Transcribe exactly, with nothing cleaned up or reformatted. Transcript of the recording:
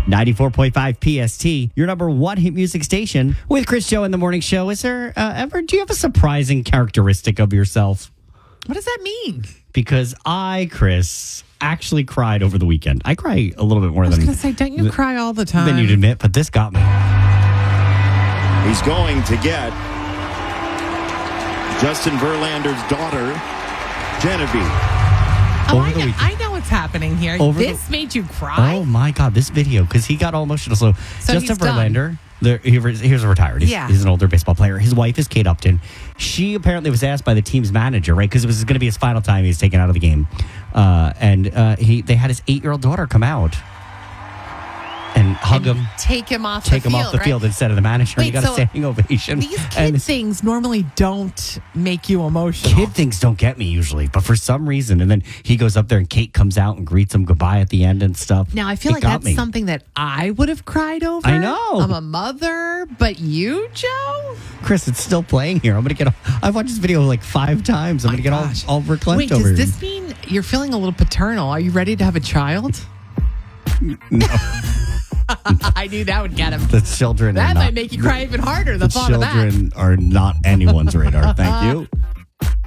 ninety-four point five P S T, your number one hit music station with Chris Joe in the morning show. Is there uh, ever, do you have a surprising characteristic of yourself? What does that mean? Because I, Chris, actually cried over the weekend. I cry a little bit more I was than, going to say, don't you th- cry all the time? than you'd admit, but this got me. He's going to get Justin Verlander's daughter, Genevieve. Oh, Over I, the know, weekend. I know what's happening here. Over this the- made you cry? Oh my God, this video, because he got all emotional. So, So Justin he's done. Verlander, the, he, he's retired. He's, Yeah. he's an older baseball player. His wife is Kate Upton. She apparently was asked by the team's manager, right, because it was going to be his final time he was taken out of the game. Uh, and uh, he they had his eight-year-old daughter come out and hug And him, Take him off take the him field, off the right? field instead of the manager. Wait, he got so a standing ovation. These kid And things normally don't make you emotional. kid things don't get me usually, but for some reason, and then he goes up there and Kate comes out and greets him goodbye at the end and stuff. Now, I feel It like got that's me. something that I would have cried over. I know. I'm a mother, but you, Joe? Chris, it's still playing here. I'm gonna get. I've watched this video like five times. I'm My gonna get all gosh. all verklempt Wait, over. does this mean you're feeling a little paternal? Are you ready to have a child? No, I knew that would get him. the children. That are might not, make you cry even harder, the, The thought of that. children are not anyone's radar. Thank you.